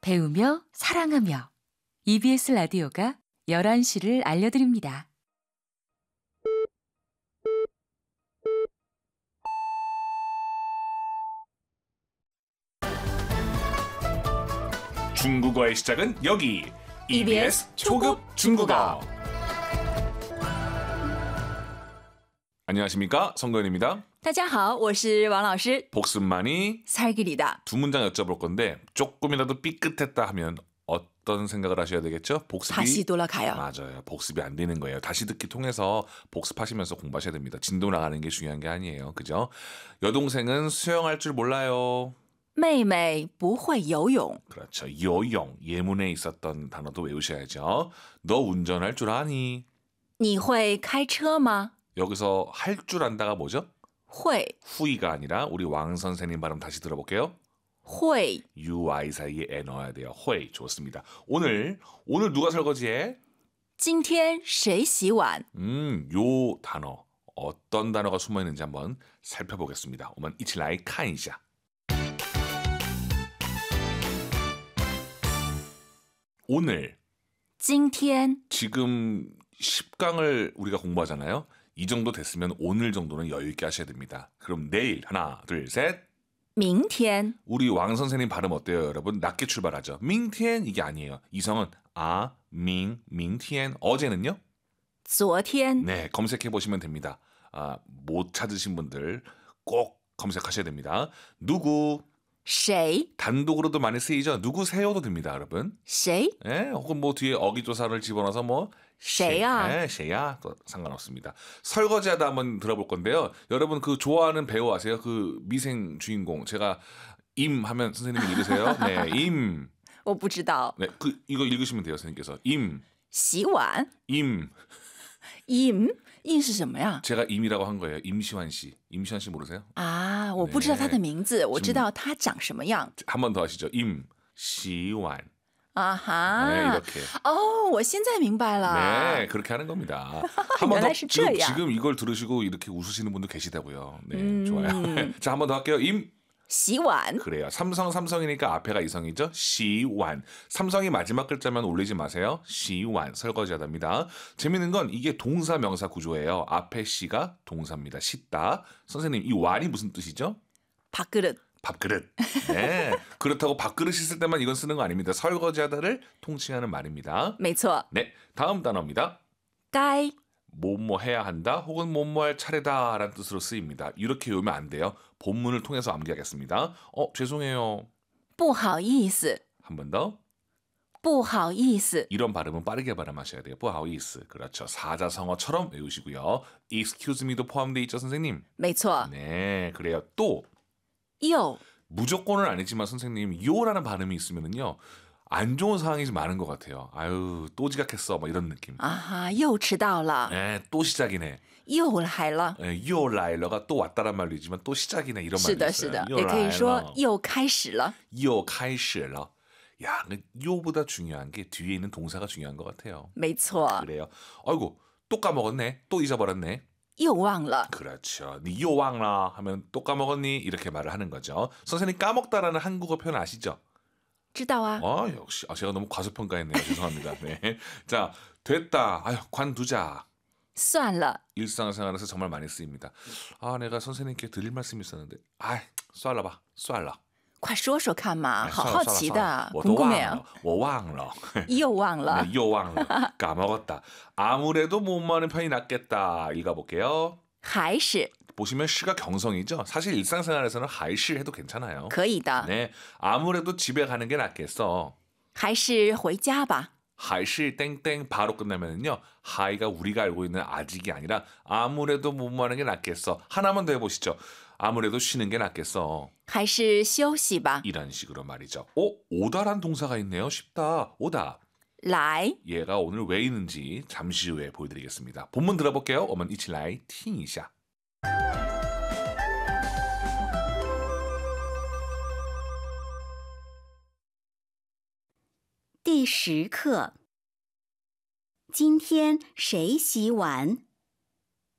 배우며 사랑하며 EBS 라디오가 11시를 알려드립니다. 중국어의 시작은 여기 EBS 초급 중국어. 안녕하십니까, 성도현입니다. 大家好，我是王老师。 복습만이 살길이다. 두 문장 여쭤볼 건데 조금이라도 삐끗했다 하면 어떤 생각을 하셔야 되겠죠? 복습이 다시 돌아가요. 맞아요. 복습이 안 되는 거예요. 다시 듣기 통해서 복습하시면서 공부하셔야 됩니다. 진도 나가는 게 중요한 게 아니에요. 그죠? 여동생은 수영할 줄 몰라요. 妹妹不会游泳。 그렇죠. 요용, 예문에 있었던 단어도 외우셔야죠. 너 운전할 줄 아니? 你会开车吗？ 여기서 할 줄 안다가 뭐죠? 会 후이가 아니라 우리 왕 선생님 발음 다시 들어볼게요. 会 UI 사이에 에 넣어야 돼요. 회 좋습니다. 오늘 누가 설거지해? 今天谁洗碗？ 요 단어 어떤 단어가 숨어 있는지 한번 살펴보겠습니다. 我们一起来看一下. 오늘 今天 지금 10강을 우리가 공부하잖아요. 이 정도 됐으면 오늘 정도는 여유 있게 하셔야 됩니다. 그럼 내일 하나, 둘, 셋. 明天 우리 왕 선생님 발음 어때요, 여러분? 낮게 출발하죠. 밍티엔 이게 아니에요. 이성은 밍티엔. 어제는요? 昨天 네, 검색해 보시면 됩니다. 못 찾으신 분들 꼭 검색하셔야 됩니다. 누구 谁 단독으로도 많이 쓰이죠. 누구세요도 됩니다, 여러분. 谁 예, 혹은 뭐 뒤에 어기조사를 집어넣어서 뭐 쉐야. 네, 쉐야 또 상관없습니다. 설거지하다 한번 들어볼 건데요. 여러분 그 좋아하는 배우 아세요? 그 미생 주인공. 제가 임 하면 선생님이 읽으세요. 네, 임. 我不知道。 네, 그 이거 읽으시면 돼요, 선생님께서. 임. 洗碗 임. ，im是什么呀？ 제가 임이라고 한 거예요. 임시완 씨 모르세요? 啊，我不知道他的名字，我知道他长什么样。 한 번 더 하시죠. 임. 시완. 啊哈， 네, 이렇게. 哦，我现在明白了。 네, 그렇게 하는 겁니다. 한 번 더. 原来是这样。 지금 이걸 들으시고 이렇게 웃으시는 분도 계시다고요. 네, 좋아요. 자, 한 번 더 할게요. 임. 洗碗 그래요. 삼성이니까 앞에가 이성이죠. 시완. 삼성이 마지막 글자만 올리지 마세요. 시완. 설거지하답니다. 재밌는 건 이게 동사 명사 구조예요. 앞에 시가 동사입니다. 씻다. 선생님, 이 완이 무슨 뜻이죠? 밥그릇. 밥그릇. 네. 그렇다고 밥그릇 씻을 때만 이건 쓰는 거 아닙니다. 설거지하다를 통칭하는 말입니다. 没错， 네. 다음 단어입니다. 该 뭐뭐 해야 한다 혹은 뭐뭐 할 차례다라는 뜻으로 쓰입니다. 이렇게 외우면 안 돼요. 본문을 통해서 암기하겠습니다. 죄송해요. 不好意思， 한 번 더. 不好意思， 이런 발음은 빠르게 발음하셔야 돼요. 不好意思. 그렇죠. 사자성어처럼 외우시고요. excuse me도 포함되어 있죠, 선생님? 没错， 네, 그래요. 또 又 무조건은 아니지만 선생님 요라는 발음이 있으면은요. 안 좋은 상황이 좀 많은 것 같아요. 아유, 또 지각했어. 뭐 이런 느낌. 啊哈，又迟到了， 네, 또 시작이네. 又来了。 네, 요 라일러가 또 왔다란 말이지만 또 시작이네 이런 是 말도 的， 있어요. 是的， 요 也可以说 라일러. 又开始了。 요开始了. 야, 요보다 중요한 게 뒤에 있는 동사가 중요한 것 같아요. 没错， 그래요. 아이고, 또 까먹었네. 또 잊어버렸네. 又忘了。 그렇죠. 니 요왕라 하면 또 까먹었니? 이렇게 말을 하는 거죠. 선생님 까먹다라는 한국어 표현 아시죠? 知道啊， 역시 제가 너무 과소평가했네요. 죄송합니다. 네. 자, 됐다. 아유, 관두자. 算了， 일상생활에서 정말 많이 쓰입니다. 내가 선생님께 드릴 말씀이 있었는데, 쏴라. 快说说看嘛，好好奇的， 도 궁금해요。 我忘了. 又忘了， 네, 요왕 까먹었다. 아무래도 못 마는 편이 낫겠다. 읽어볼게요. 还是 보시면 시가 경성이죠. 사실 일상생활에서는 하이시 해도 괜찮아요. 可以的， 네, 아무래도 집에 가는 게 낫겠어. 还是回家吧。 하이시 땡땡 바로 끝나면은요. 하이가 우리가 알고 있는 아직이 아니라 아무래도 못 마는 게 낫겠어. 하나만 더 해보시죠. 아무래도 쉬는 게 낫겠어. 还是休息吧。 이런 식으로 말이죠. 오다란 동사가 있네요. 쉽다. 오다. 来， 얘가 오늘 왜 있는지 잠시 후에 보여드리겠습니다. 본문 들어볼게요. 我们一起来听一下. 第10课，今天谁洗碗？